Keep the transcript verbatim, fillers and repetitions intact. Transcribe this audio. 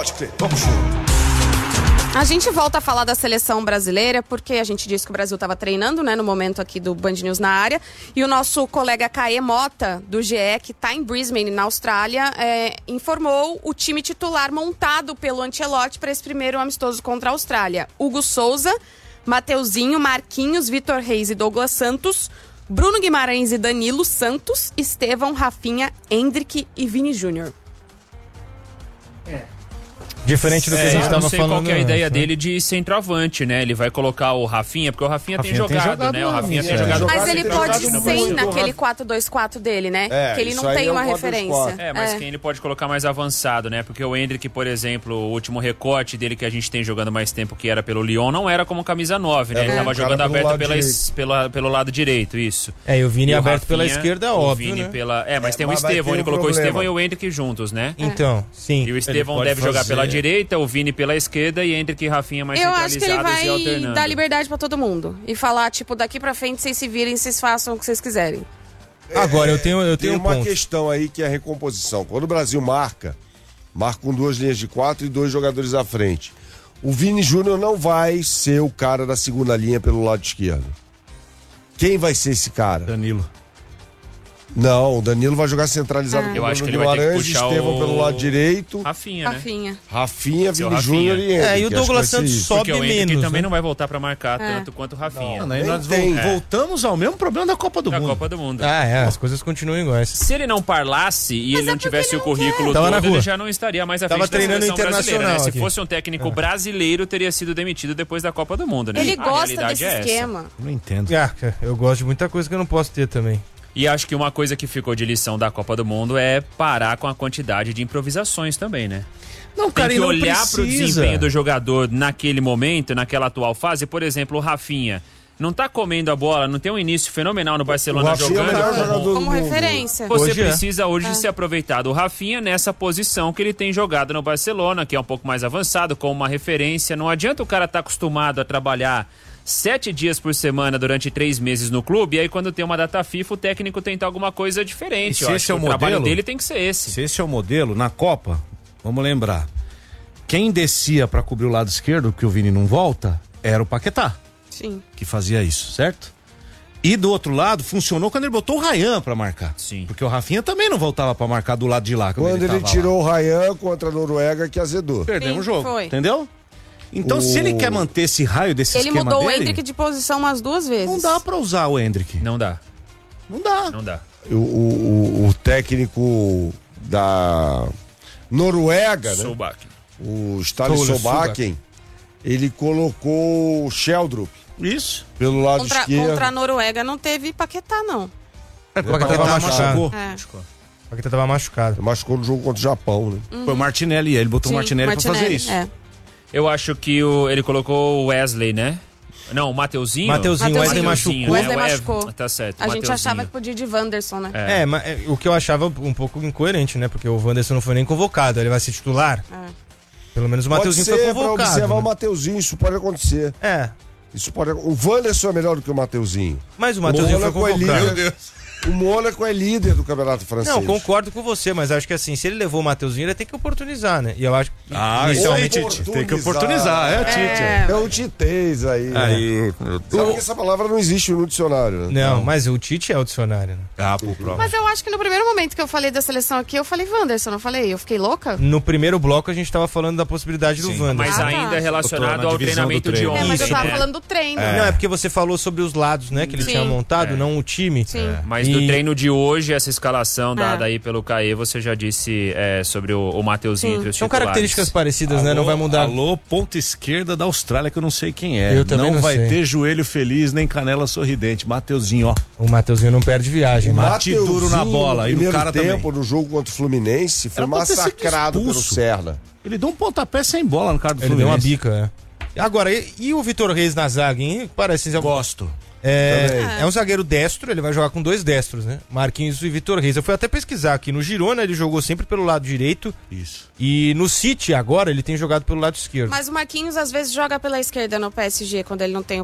Pode crer, vamos junto. A gente volta a falar da seleção brasileira, porque a gente disse que o Brasil estava treinando, né, no momento aqui do Band News na área. E o nosso colega Caê Mota, do G E, que está em Brisbane, na Austrália, é, informou o time titular montado pelo Ancelotti para esse primeiro amistoso contra a Austrália. Hugo Souza, Mateuzinho, Marquinhos, Vitor Reis e Douglas Santos, Bruno Guimarães e Danilo Santos, Estevão, Rafinha, Endrick e Vini Júnior. É. Diferente do que é, a gente estava falando. Eu não sei qual que é a antes, ideia né? dele de centroavante, né? Ele vai colocar o Rafinha, porque o Rafinha, Rafinha tem, jogado, tem jogado, né? O Rafinha né? tem jogado. Mas ele pode jogado ser muito. naquele quatro dois quatro dele, né? É, que ele isso não aí tem é uma um quatro dois quatro. referência. É, mas É. quem ele pode colocar mais avançado, né? Porque o Endrick, por exemplo, o último recorte dele que a gente tem jogando mais tempo, que era pelo Lyon, não era como camisa nove, né? É, ele tava o cara jogando pelo aberto lado pela, direito. pela, pelo lado direito, isso. É, e o Vini E o aberto pela Rafinha, esquerda, o óbvio, Vini né? pela... É, mas É, tem o mas vai Estevão, ter ele um colocou o problema. Estevão e o Endrick juntos, né? Então, sim. E o Estevão pode deve jogar fazer. pela direita, o Vini pela esquerda e Endrick e Rafinha mais Eu acho que ele centralizados vai e alternando. dar liberdade pra todo mundo. E falar, tipo, daqui pra frente, vocês se virem, vocês façam o que vocês quiserem. Agora, eu tenho, eu Tem tenho um uma ponto. questão aí que é a recomposição. Quando o Brasil marca, marca com duas linhas de quatro e dois jogadores à frente. O Vini Júnior não vai ser o cara da segunda linha pelo lado esquerdo. Quem vai ser esse cara? Danilo. Não, o Danilo vai jogar centralizado Ah. com Eu o acho que Bruno ele vai ter que Guimarães, puxar Estevão o- pelo lado direito, Rafinha, né? Rafinha. Rafinha, Seu Vini Rafinha. Júnior e Endrick. É, e o Acho que Douglas vai ser Santos isso. sobe Porque o Endrick menos, também né? não vai voltar pra marcar É. tanto quanto o Rafinha. Não, aí nem nós tem. vol- voltamos ao mesmo problema da Copa do Da Mundo. Copa do Mundo. Ah, é, as coisas continuam iguais. Se ele não parlasse e ele é não tivesse porque o ele não currículo Tava na todo, rua. ele já não estaria mais à Tava frente da treinando seleção brasileira, né? internacional Se aqui. fosse um técnico brasileiro, teria sido demitido depois da Copa do Mundo, né? Ele A gosta realidade desse é essa. esquema. Não entendo. Ah, eu gosto de muita coisa que eu não posso ter também. E acho que uma coisa que ficou de lição da Copa do Mundo é parar com a quantidade de improvisações também, né? Não, Tem cara, que e não olhar precisa. pro desempenho do jogador naquele momento, naquela atual fase. Por exemplo, o Rafinha não tá comendo a bola, não tem um início fenomenal no O Barcelona Rafinha é o jogando. melhor jogador do Como mundo. referência. Você Hoje é. precisa hoje de ser aproveitado o Rafinha nessa posição que ele tem jogado no Barcelona, que é um pouco mais avançado, com uma referência. Não adianta o cara estar acostumado a trabalhar sete dias por semana durante três meses no clube, e aí quando tem uma data FIFA, o técnico tenta alguma coisa diferente. E se Eu acho esse que é o trabalho modelo, dele tem que ser esse. Se esse é o modelo, na Copa, vamos lembrar, quem descia pra cobrir o lado esquerdo, que o Vini não volta, era o Paquetá, Sim. que fazia isso, certo? E do outro lado, funcionou quando ele botou o Ryan pra marcar. Sim. Porque o Rafinha também não voltava pra marcar do lado de lá. Quando, Quando ele, ele, tava tirou o Ryan contra a Noruega, que azedou. lá. Perdemos Sim, o jogo, foi. entendeu? Então, O- se ele quer manter esse raio desse Ele esquema mudou dele, o Endrick de posição umas duas vezes. não dá pra usar o Endrick. Não dá, Não dá. não dá. O, o, o técnico da Noruega, né? Solback. O Ståle Ståle Solbakken, ele colocou o Sheldrup Isso. pelo lado Contra, esquerdo. contra a Noruega não teve Paquetá, não. É, O Paquetá tava machucado. É. O Paquetá tava machucado. Machucou no jogo contra o Japão, né? Foi o Martinelli, ele botou Sim, o Martinelli, pra fazer isso. É. Eu acho que o, ele colocou o Wesley, né? Não, o Mateuzinho. Mateuzinho, o Wesley machucou. O Wesley né? O Ev- machucou. Tá certo. A gente Mateuzinho. achava que podia ir de Wanderson, né? É. É, mas é, o que eu achava um pouco incoerente, né? Porque o Wanderson não foi nem convocado, ele vai ser titular. É. Pelo menos o Pode Mateuzinho ser, foi pra convocado. observar né? o Mateuzinho, isso pode acontecer. É, Isso pode... O Wanderson é melhor do que o Mateuzinho. mas o Mateuzinho foi Mônaco é convocado. líder. O Mônaco é líder do campeonato francês. Não, concordo com você, mas acho que assim, se ele levou o Mateuzinho, ele tem que oportunizar, né? E eu acho que Ah, inicialmente... isso aí, Tite. Tem que oportunizar, é, Tite. É. É o titez aí. né? Aí, Sabe que essa palavra não existe no dicionário, né? Não, mas o Tite é o dicionário, né? Ah, pro próprio. Mas eu acho que no primeiro momento que eu falei da seleção aqui, eu falei Wanderson, não falei? Eu fiquei louca? No primeiro bloco a gente tava falando da possibilidade do Sim, Wanderson. Mas Ah, tá. ainda Botou relacionado na ao divisão do treinamento de treino. É, ontem. mas eu tava né? falando do treino. Não, é porque você falou sobre os lados, né? Que ele Sim. tinha montado, É. não o time. Sim. Mas E- do treino de hoje, essa escalação É. dada aí pelo Caê, você já disse é, sobre o, o Mateuzinho Sim. entre os São titulares. características parecidas, né? Não vai mudar. Alô, ponta esquerda da Austrália, que eu não sei quem é. Eu também não vai sei. ter joelho feliz nem canela sorridente. Mateuzinho, ó. O Mateuzinho não perde viagem, O mas... Bate duro na bola, no e no primeiro cara tempo, também. no jogo contra o Fluminense, foi Era pra ter sido massacrado pelo expulso. Serra. Ele deu um pontapé sem bola no cara do Ele deu uma Fluminense. bica, é. Agora, e, e o Vitor Reis na zaga, hein? Parece... Gosto. É, é um zagueiro destro, ele vai jogar com dois destros, né? Marquinhos e Vitor Reis. Eu fui até pesquisar aqui. No Girona ele jogou sempre pelo lado direito. Isso. E no City agora ele tem jogado pelo lado esquerdo. Mas o Marquinhos às vezes joga pela esquerda no P S G, quando ele não tem